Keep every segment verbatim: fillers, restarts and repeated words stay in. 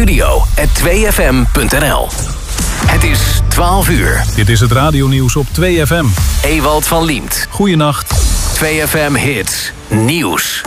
studio at twee f m punt n l. Het is twaalf uur. Dit is het radionieuws op twee F M. Ewald van Liemt. Goeienacht. twee F M Hits Nieuws.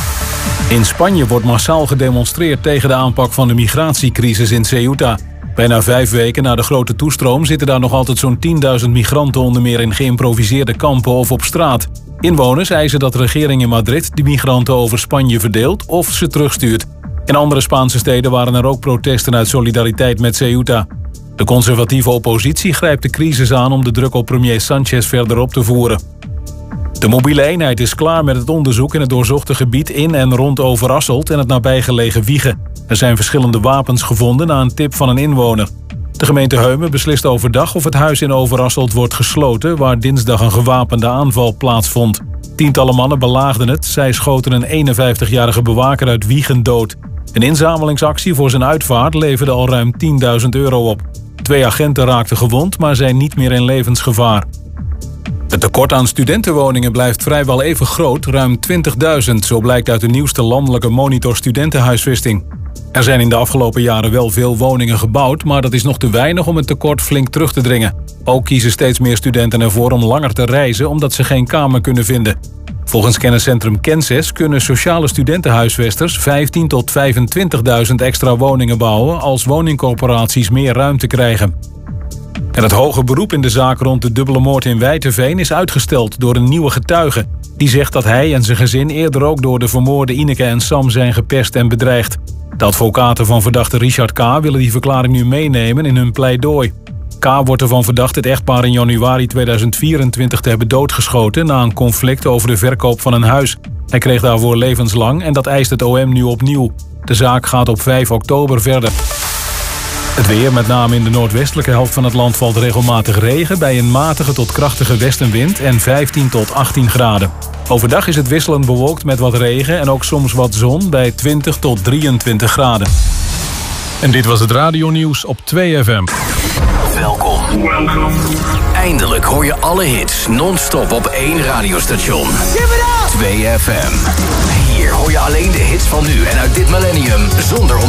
In Spanje wordt massaal gedemonstreerd tegen de aanpak van de migratiecrisis in Ceuta. Bijna vijf weken na de grote toestroom zitten daar nog altijd zo'n tienduizend migranten, onder meer in geïmproviseerde kampen of op straat. Inwoners eisen dat de regering in Madrid de migranten over Spanje verdeelt of ze terugstuurt. In andere Spaanse steden waren er ook protesten uit solidariteit met Ceuta. De conservatieve oppositie grijpt de crisis aan om de druk op premier Sánchez verder op te voeren. De mobiele eenheid is klaar met het onderzoek in het doorzochte gebied in en rond Overasselt en het nabijgelegen Wijchen. Er zijn verschillende wapens gevonden na een tip van een inwoner. De gemeente Heumen beslist overdag of het huis in Overasselt wordt gesloten, waar dinsdag een gewapende aanval plaatsvond. Tientallen mannen belaagden het. Zij schoten een eenenvijftigjarige bewaker uit Wijchen dood. Een inzamelingsactie voor zijn uitvaart leverde al ruim tienduizend euro op. Twee agenten raakten gewond, maar zijn niet meer in levensgevaar. Het tekort aan studentenwoningen blijft vrijwel even groot, ruim twintigduizend, zo blijkt uit de nieuwste landelijke monitor studentenhuisvesting. Er zijn in de afgelopen jaren wel veel woningen gebouwd, maar dat is nog te weinig om het tekort flink terug te dringen. Ook kiezen steeds meer studenten ervoor om langer te reizen, omdat ze geen kamer kunnen vinden. Volgens kenniscentrum Kenses kunnen sociale studentenhuisvesters vijftien tot vijfentwintigduizend extra woningen bouwen als woningcorporaties meer ruimte krijgen. En het hoge beroep in de zaak rond de dubbele moord in Wijteveen is uitgesteld door een nieuwe getuige. Die zegt dat hij en zijn gezin eerder ook door de vermoorde Ineke en Sam zijn gepest en bedreigd. De advocaten van verdachte Richard K. willen die verklaring nu meenemen in hun pleidooi. K. wordt ervan verdacht het echtpaar in januari tweeduizend vierentwintig te hebben doodgeschoten na een conflict over de verkoop van een huis. Hij kreeg daarvoor levenslang en dat eist het O M nu opnieuw. De zaak gaat op vijf oktober verder. Het weer, met name in de noordwestelijke helft van het land, valt regelmatig regen bij een matige tot krachtige westenwind en vijftien tot achttien graden. Overdag is het wisselend bewolkt met wat regen en ook soms wat zon bij twintig tot drieëntwintig graden. En dit was het radionieuws op twee F M. Welkom. Eindelijk hoor je alle hits non-stop op één radiostation. twee F M. Hier hoor je alleen de hits van nu en uit dit millennium zonder